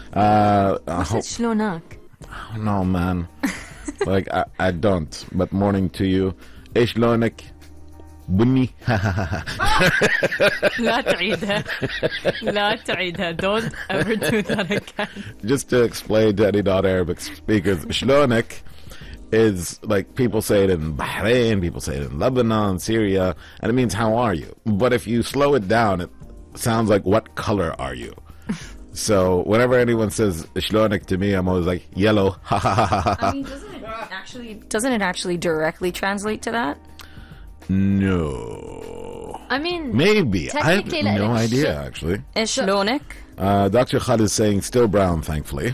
What's it, شلونك? No, man. Like, I don't. But morning to you. إيش لونك؟ بني. لا تعيدها. لا تعيدها. Don't ever do that again. Just to explain to any non-Arabic speakers, شلونك is like people say it in Bahrain, people say it in Lebanon, Syria, and it means how are you? But if you slow it down, it sounds like what color are you? So whenever anyone says shlonik to me, I'm always like yellow. I mean, doesn't it actually directly translate to that? No. I mean, maybe. I have technically, no like, idea, actually. Shlonik. Dr. Khalid is saying still brown, thankfully.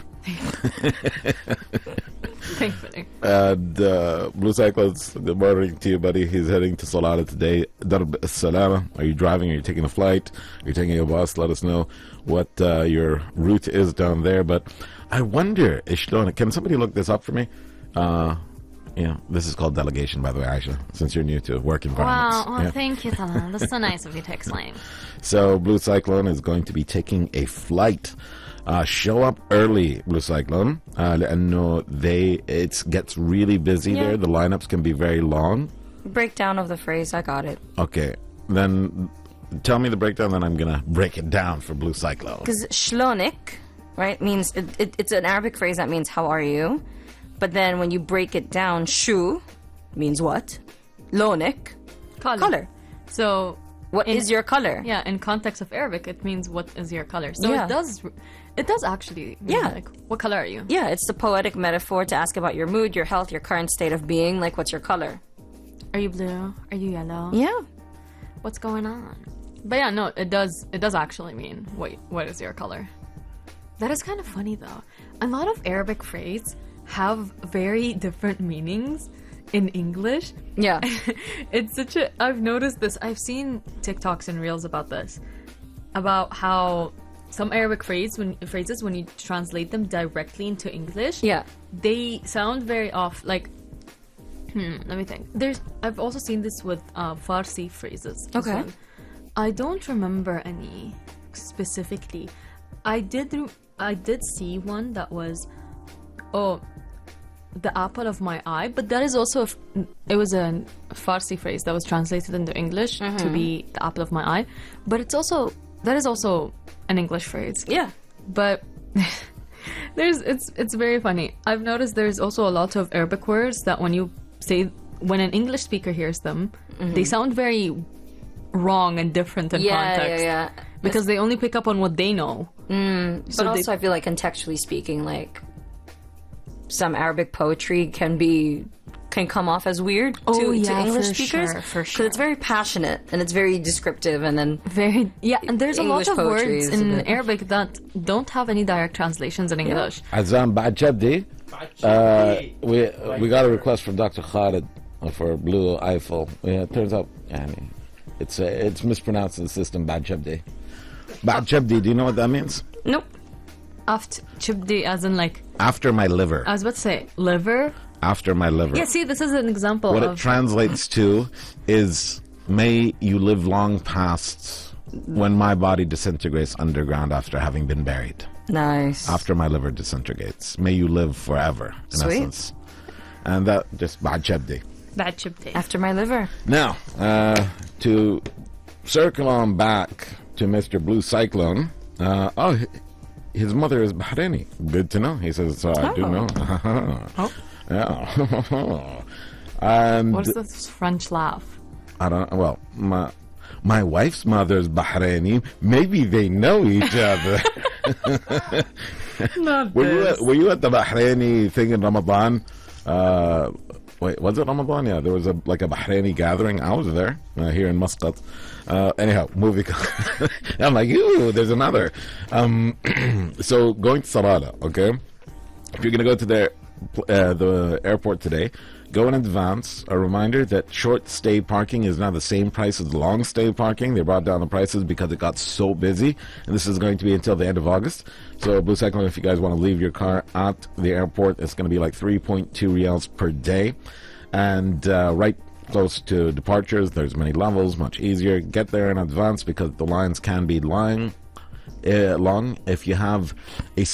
thankfully. And Blue Cyclones, good morning to you, buddy. He's heading to Salada today. Darb Salama. Are you driving? Are you taking a flight? Are you taking a bus? Let us know what your route is down there. But I wonder, Ishlona, can somebody look this up for me? This is called delegation, by the way, Aisha, since you're new to work environments. Wow, thank you, Talal. That's so nice of you to explain. So Blue Cyclone is going to be taking a flight. Show up early, Blue Cyclone. لأنه it gets really busy there. The lineups can be very long. Breakdown of the phrase, I got it. Okay, then tell me the breakdown, then I'm going to break it down for Blue Cyclone. Because shlonik, right, means, it's an Arabic phrase that means how are you? But then when you break it down, shu means what? Lonik, color. So what is your color? Yeah, in context of Arabic, it means what is your color. So it does actually mean, like, what color are you? Yeah, it's the poetic metaphor to ask about your mood, your health, your current state of being. Like, what's your color? Are you blue? Are you yellow? Yeah. What's going on? But yeah, no, it does actually mean what is your color. That is kind of funny though. A lot of Arabic phrases have very different meanings in English. Yeah. It's I've noticed this. I've seen TikToks and Reels about this. About how some Arabic phrases, when you translate them directly into English, they sound very off. Like, let me think. I've also seen this with Farsi phrases. Okay. I don't remember any specifically. I did see one that was, the apple of my eye, but that is also it was a Farsi phrase that was translated into English to be the apple of my eye, but that is also an English phrase. Yeah, but it's very funny. I've noticed there's also a lot of Arabic words that when an English speaker hears them, they sound very wrong and different in context. Yeah. Because they only pick up on what they know. But also, I feel like contextually speaking, like, some Arabic poetry can come off as weird to English speakers. For sure. Because it's very passionate and it's very descriptive, and then and there's English a lot of words in a bit... Arabic that don't have any direct translations in English. Azam Ba'jabdi, we got a request from Dr. Khalid for Blue Eiffel. It turns out it's mispronounced in the system. Ba'jabdi. Ba'jabdi, do you know what that means? Nope. After chibdi, as in like after my liver. I was about to say liver. After my liver. Yeah, see, this is an example what of it translates to is, may you live long past when my body disintegrates underground after having been buried. Nice. After my liver disintegrates, may you live forever, in essence. And that just ba'jabdi. After my liver. Now, to circle on back to Mr. Blue Cyclone. His mother is Bahraini. Good to know. He says, so I do know. Yeah. And what's this French laugh? I don't know. Well, my wife's mother is Bahraini. Maybe they know each other. Were you at the Bahraini thing in Ramadan? Wait, was it Ramadan? Yeah, there was a Bahraini gathering. I was there, here in Muscat. Anyhow, moving on. I'm like, ooh, there's another. So going to Sarada, okay? If you're going to go to the airport today, go in advance. A reminder that short stay parking is now the same price as long stay parking. They brought down the prices because it got so busy, and this is going to be until the end of August. So Blue Cyclone, if you guys want to leave your car at the airport, it's going to be like 3.2 riyals per day. And right close to departures, there's many levels, much easier. Get there in advance because the lines can be long if you have a